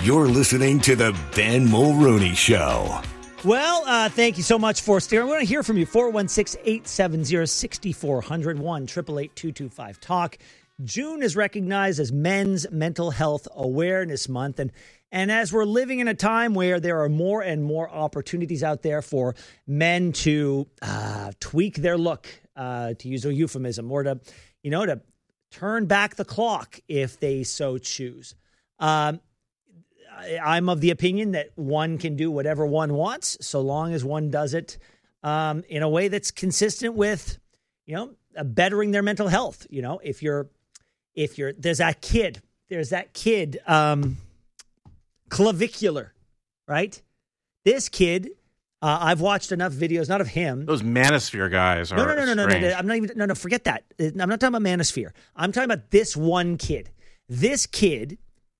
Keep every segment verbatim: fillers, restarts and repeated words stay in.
You're listening to the Ben Mulrooney Show. Well, uh, thank you so much for steering. We want to hear from you. four one six, eight seven zero, six four zero zero, one eight eight eight, two two five, talk. June is recognized as Men's Mental Health Awareness Month. And, and as we're living in a time where there are more and more opportunities out there for men to uh, tweak their look, uh, to use a euphemism, or to, you know, to turn back the clock if they so choose. Um, I, I'm of the opinion that one can do whatever one wants, so long as one does it um, in a way that's consistent with, you know, uh, bettering their mental health. You know, if you're, if you're, there's that kid, there's that kid, um, clavicular, right? This kid, uh, I've watched enough videos, not of him. Those Manosphere guys are no, no, no, no, no, no, strange. no. I'm not even. No, no. Forget that. I'm not talking about Manosphere. I'm talking about this one kid. This kid.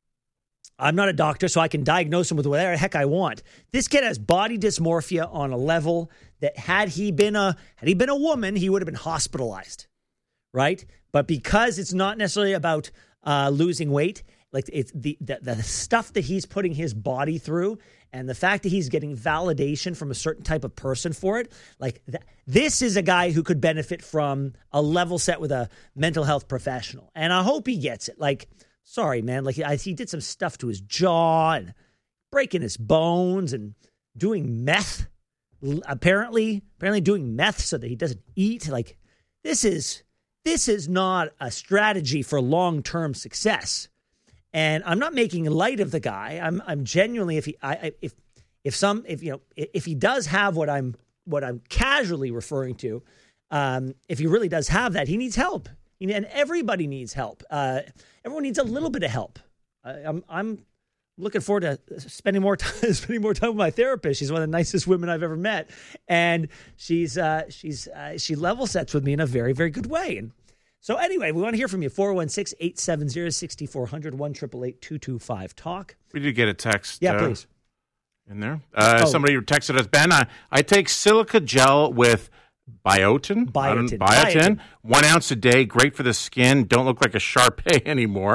I'm not a doctor, so I can diagnose him with whatever the heck I want. This kid has body dysmorphia on a level that had he been a had he been a woman, he would have been hospitalized, right? But because it's not necessarily about uh, losing weight, like it's the, the the stuff that he's putting his body through, and the fact that he's getting validation from a certain type of person for it, like th- this is a guy who could benefit from a level set with a mental health professional, and I hope he gets it. Like. Sorry, man. Like I, he did some stuff to his jaw and breaking his bones and doing meth. Apparently, apparently doing meth so that he doesn't eat. Like this is this is not a strategy for long-term success. And I'm not making light of the guy. I'm I'm genuinely if he I, I if if some if you know if he does have what I'm what I'm casually referring to, um, if he really does have that, he needs help. And everybody needs help. Uh, everyone needs a little bit of help. Uh, I'm I'm looking forward to spending more time spending more time with my therapist. She's one of the nicest women I've ever met, and she's uh, she's uh, she level sets with me in a very very good way. And so anyway, we want to hear from you. four one six, eight seven zero, six four zero zero, one eight eight eight, two two five, talk. We did get a text. Yeah, uh, please. In there, uh, oh. somebody texted us, Ben. I, I take silica gel with. Biotin, Biotin. Biotin, Biotin, one ounce a day, great for the skin. Don't look like a Shar-Pei anymore.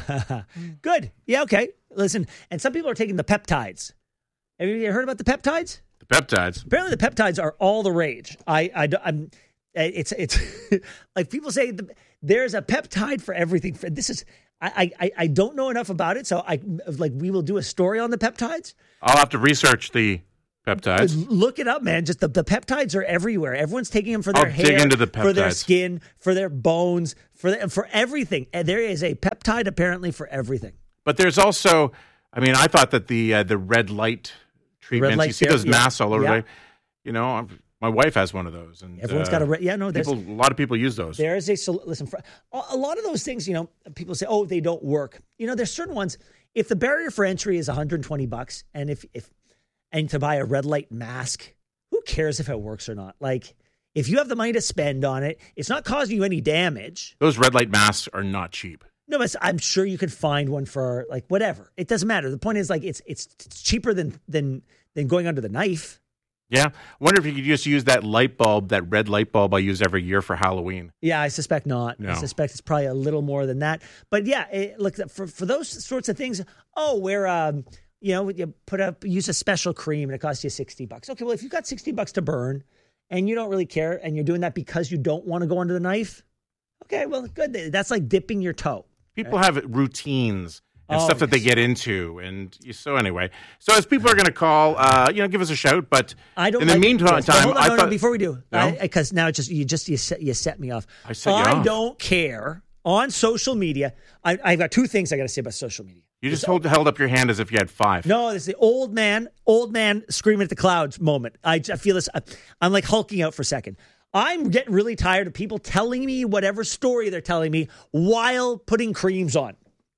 Good. Yeah, okay. Listen, and some people are taking the peptides. Have you heard about the peptides? The peptides. Apparently, the peptides are all the rage. I, I, I'm. It's, it's like people say the, there's a peptide for everything. This is. I, I, I don't know enough about it, so I like we will do a story on the peptides. I'll have to research the. Peptides. Look it up, man. Just the, the peptides are everywhere. Everyone's taking them for their I'll hair, dig into the for their peptides. skin, for their bones, for the, for everything. And there is a peptide apparently for everything. But there's also, I mean, I thought that the uh, the red light treatments. light you see therapy, those yeah. masks all over. Yeah. There. You know, I'm, my wife has one of those, and Everyone's uh, got a re- yeah. No, there's people, a lot of people use those. there is a sol- listen. For, a lot of those things, you know, people say, oh, they don't work. You know, there's certain ones. If the barrier for entry is one hundred twenty bucks, and if if and to buy a red light mask, who cares if it works or not? Like, if you have the money to spend on it, it's not causing you any damage. Those red light masks are not cheap. No, but I'm sure you could find one for like whatever. It doesn't matter. The point is like it's it's, it's cheaper than than than going under the knife. Yeah. I wonder if you could just use that light bulb, that red light bulb I use every year for Halloween. Yeah, I suspect not. No. I suspect it's probably a little more than that. But yeah, it, look, for for those sorts of things, oh, where um, you know, you put up use a special cream and it costs you sixty bucks. Okay, well, if you've got sixty bucks to burn and you don't really care and you're doing that because you don't want to go under the knife, okay, well, good. That's like dipping your toe. People have routines and Oh, stuff that yes. they get into, and so anyway. So as people are going to call, uh, you know, give us a shout. But I don't. in the like, meantime, yes, hold on, I no, thought no, before we do, No? because now it's just you just you set, you set me off. I set you I off. don't care on social media. I, I've got two things I got to say about social media. you just hold, held up your hand as if you had five. No, this is the old man, old man screaming at the clouds moment. I, I feel this. I, I'm like hulking out for a second. I'm getting really tired of people telling me whatever story they're telling me while putting creams on.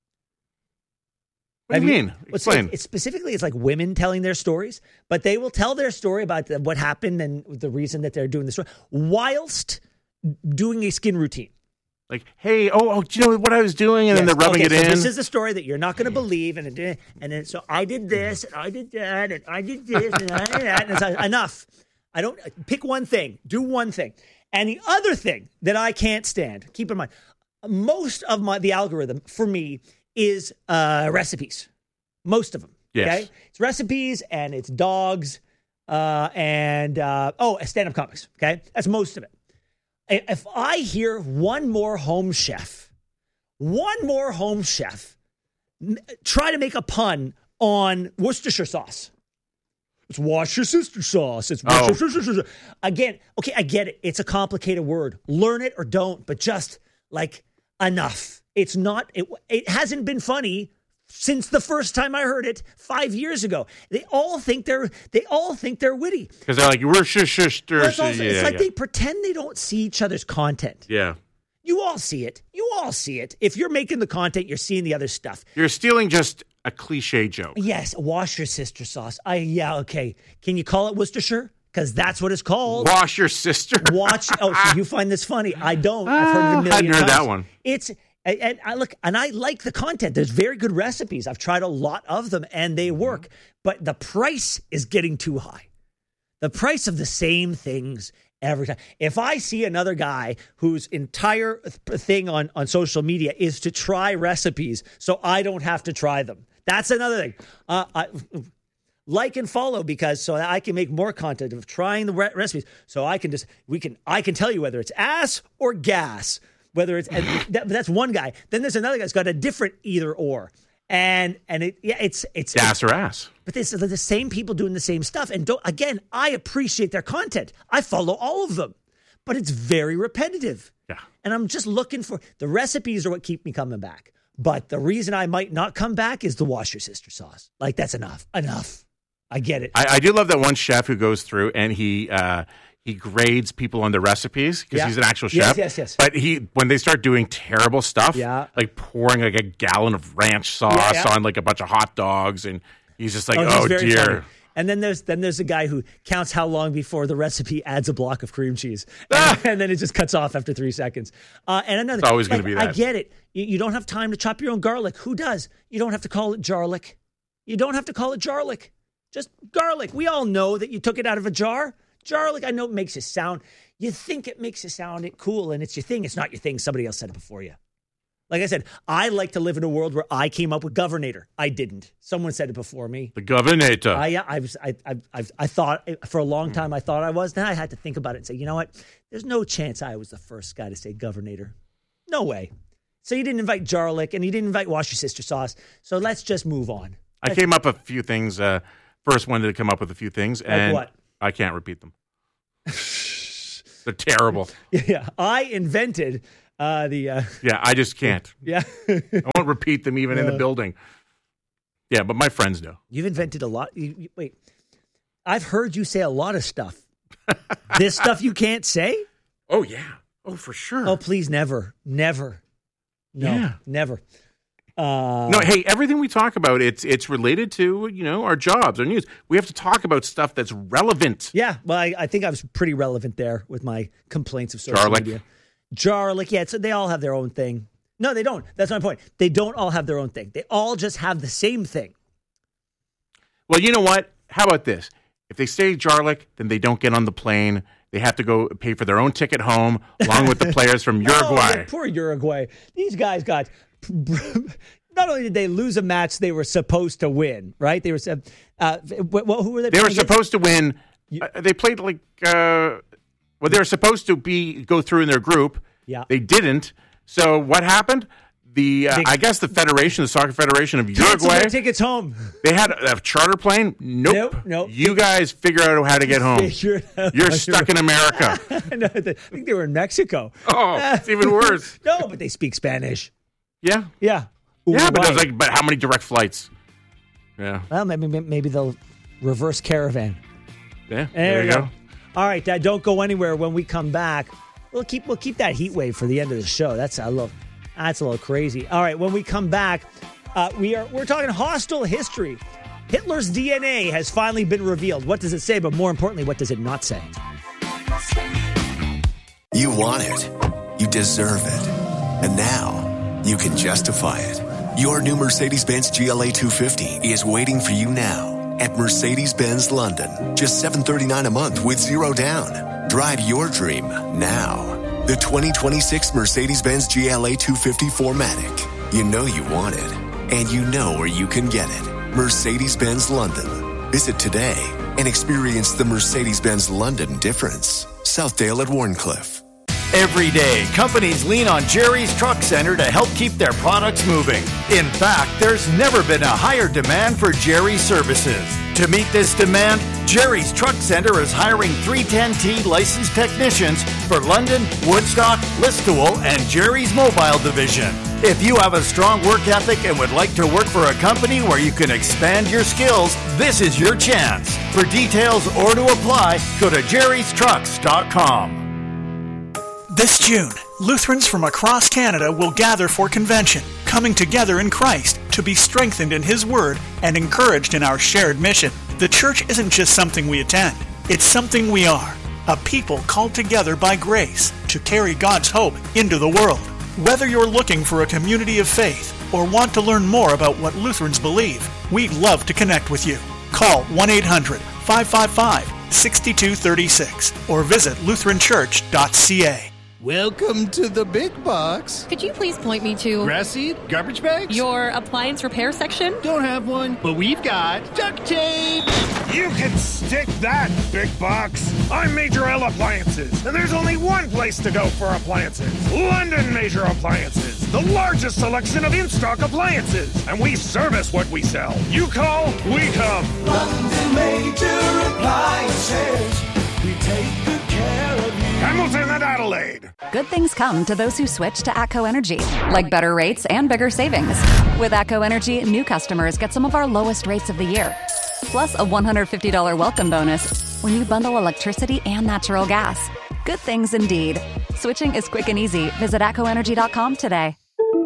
What do you mean? It's, Explain. it's specifically, it's like women telling their stories, but they will tell their story about the, what happened and the reason that they're doing the story whilst doing a skin routine. Like, hey, oh, oh, do you know what I was doing? And Yes. then they're rubbing Okay, it so in. This is the story that you're not going to believe, and it, and then so I did this, and I did that, and I did this, and I did that. And it's like, enough. I don't pick one thing, do one thing, and the other thing that I can't stand. Keep in mind, most of my the algorithm for me is uh, recipes. Most of them. Yes. Okay? It's recipes and it's dogs uh, and, uh, oh, stand-up comics. Okay? That's most of it. If I hear one more home chef, one more home chef try to make a pun on Worcestershire sauce. It's wash your sister sauce. It's wash Oh. your sister sauce. Again, okay, I get it. It's a complicated word. Learn it or don't, but just like enough. It's not, it, it hasn't been funny since the first time I heard it five years ago. They all think they're, they all think they're witty. Because they're like, we're shush, shush, But it's, yeah, also, it's yeah, like yeah. they pretend they don't see each other's content. Yeah. You all see it. You all see it. If you're making the content, you're seeing the other stuff. You're stealing just a cliche joke. Yes, wash your sister sauce. I yeah, okay. Can you call it Worcestershire? Because that's what it's called. Wash your sister. Watch. Oh, so you find this funny? I don't. I've heard it a million Hadn't heard times. that one. It's and, and I look and I like the content. There's very good recipes. I've tried a lot of them and they work. But the price is getting too high. The price of the same things every time. If I see another guy whose entire thing on, on social media is to try recipes so I don't have to try them, that's another thing. Uh, I, like and follow because so that I can make more content of trying the re- recipes. So I can just we can I can tell you whether it's ass or gas. Whether it's and that, that's one guy. Then there's another guy who's got a different either or. And and it yeah it's it's Gas or ass. But this are the same people doing the same stuff. And don't, again, I appreciate their content. I follow all of them. But it's very repetitive. Yeah. And I'm just looking for the recipes are what keep me coming back. But the reason I might not come back is the wash your sister sauce. Like that's enough. Enough. I get it. I, I do love that one chef who goes through and he uh, he grades people on the recipes because Yeah. he's an actual Yes, chef. yes, yes. But he when they start doing terrible stuff, Yeah. like pouring like a gallon of ranch sauce Yeah, yeah. on like a bunch of hot dogs, and he's just like, he's oh, very dear. funny. And then there's then there's a guy who counts how long before the recipe adds a block of cream cheese, and, and then it just cuts off after three seconds. Uh, and another, It's always gonna like, be I that. get it. You, you don't have time to chop your own garlic. Who does? You don't have to call it jarlic. You don't have to call it jarlic. Just garlic. We all know that you took it out of a jar. Jarlic, I know it makes it sound. You think it makes it sound it cool, and it's your thing. It's not your thing. Somebody else said it before you. Like I said, I like to live in a world where I came up with governator. I didn't. Someone said it before me. The governator. I, yeah, I was. I, I, I, I thought for a long time I thought I was. Then I had to think about it and say, you know what? There's no chance I was the first guy to say governator. No way. So you didn't invite Jarlic and you didn't invite Wash Your Sister Sauce. So let's just move on. I came up with a few things. Uh, first one to come up with a few things, and what? I can't repeat them. They're terrible. Yeah, I invented uh, the. Uh, Yeah, I just can't. yeah, I won't repeat them even in the building. Yeah, but my friends know. you've invented a lot. You, you, wait, I've heard you say a lot of stuff. This stuff you can't say? Oh yeah. Oh, for sure. Oh, please, never, never, no, Yeah. never. Uh, No, hey, everything we talk about, it's it's related to, you know, our jobs, our news. We have to talk about stuff that's relevant. Yeah, well, I, I think I was pretty relevant there with my complaints of social Jarlic. media. Jarlic, yeah, so they all have their own thing. No, they don't. That's my point. They don't all have their own thing. They all just have the same thing. Well, you know what? How about this? If they say Jarlic, then they don't get on the plane. They have to go pay for their own ticket home, along with the players from Oh, Uruguay. the poor Uruguay. These guys got. Not only did they lose a match they were supposed to win, right? They were. Uh, well, who were they? They were playing against? supposed to win. Uh, they played like. Uh, well, they were supposed to be go through in their group. Yeah. They didn't. So what happened? The uh, They- I guess the federation, the soccer federation of Cancel Uruguay, their tickets home. they had a, a charter plane. Nope. Nope, nope. You guys figure out how to get home. Figure it out. You're stuck in America. No, I think they were in Mexico. Oh, it's even worse. No, but they speak Spanish. Yeah. Yeah. Yeah, but Uruguay. there's like, but how many direct flights? Yeah. Well, maybe maybe they'll reverse caravan. Yeah. There, There, you you go. go. All right, Dad, don't go anywhere. When we come back, we'll keep we'll keep that heat wave for the end of the show. That's a little that's a little crazy. All right, when we come back, uh, we are we're talking hostile history. Hitler's D N A has finally been revealed. What does it say? But more importantly, what does it not say? You want it. You deserve it. And now you can justify it. Your new Mercedes-Benz G L A two fifty is waiting for you now at Mercedes-Benz London. Just seven hundred thirty-nine dollars a month with zero down. Drive your dream now. The twenty twenty-six Mercedes-Benz G L A two fifty four matic. You know you want it. And you know where you can get it. Mercedes-Benz London. Visit today and experience the Mercedes-Benz London difference. Southdale at Warncliffe. Every day, companies lean on Jerry's Truck Center to help keep their products moving. In fact, there's never been a higher demand for Jerry's services. To meet this demand, Jerry's Truck Center is hiring three ten T licensed technicians for London, Woodstock, Listowel, and Jerry's Mobile Division. If you have a strong work ethic and would like to work for a company where you can expand your skills, this is your chance. For details or to apply, go to jerrys trucks dot com. This June, Lutherans from across Canada will gather for convention, coming together in Christ to be strengthened in His Word and encouraged in our shared mission. The church isn't just something we attend, it's something we are, a people called together by grace to carry God's hope into the world. Whether you're looking for a community of faith or want to learn more about what Lutherans believe, we'd love to connect with you. Call one eight hundred, five five five, six two three six or visit lutheran church dot c a. Welcome to the big box. Could you please point me to grass seed, garbage bags, your appliance repair section? Don't have one, but we've got duct tape. You can stick that, big box. I'm Major L Appliances, and there's only one place to go for appliances. London Major Appliances, the largest selection of in-stock appliances, and we service what we sell. You call, we come. London Major Appliances, we take good care of you. Hamilton and Adelaide. Good things come to those who switch to ATCO Energy, like better rates and bigger savings. With ATCO Energy, new customers get some of our lowest rates of the year, plus a one hundred fifty dollars welcome bonus when you bundle electricity and natural gas. Good things indeed. Switching is quick and easy. Visit atco energy dot com today.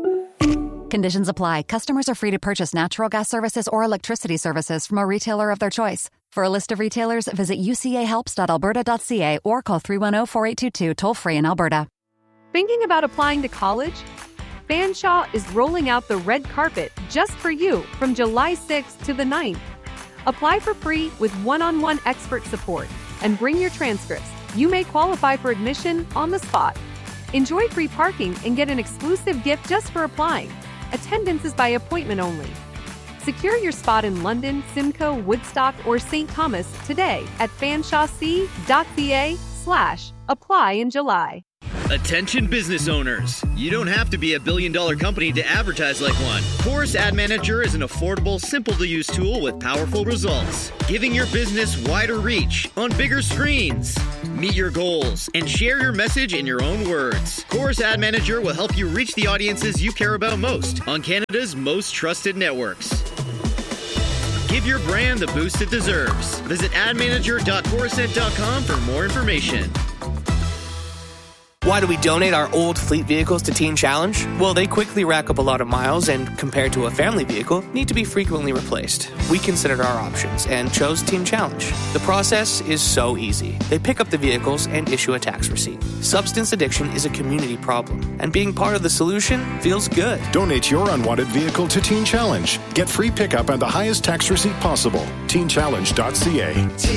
Conditions apply. Customers are free to purchase natural gas services or electricity services from a retailer of their choice. For a list of retailers, visit u c a helps dot alberta dot c a or call three one zero, four eight two two toll-free in Alberta. Thinking about applying to college? Fanshawe is rolling out the red carpet just for you from July sixth to the ninth. Apply for free with one-on-one expert support and bring your transcripts. You may qualify for admission on the spot. Enjoy free parking and get an exclusive gift just for applying. Attendance is by appointment only. Secure your spot in London, Simcoe, Woodstock, or Saint Thomas today at fanshawec dot c a slash apply in July. Attention business owners. You don't have to be a billion dollar company to advertise like one. Chorus Ad Manager is an affordable, simple to use tool with powerful results, giving your business wider reach on bigger screens. Meet your goals and share your message in your own words. Chorus Ad Manager will help you reach the audiences you care about most on Canada's most trusted networks. Give your brand the boost it deserves. Visit ad manager dot chorusnet dot com for more information. Why do we donate our old fleet vehicles to Teen Challenge? Well, they quickly rack up a lot of miles and, compared to a family vehicle, need to be frequently replaced. We considered our options and chose Teen Challenge. The process is so easy. They pick up the vehicles and issue a tax receipt. Substance addiction is a community problem, and being part of the solution feels good. Donate your unwanted vehicle to Teen Challenge. Get free pickup and the highest tax receipt possible. teen challenge dot c a.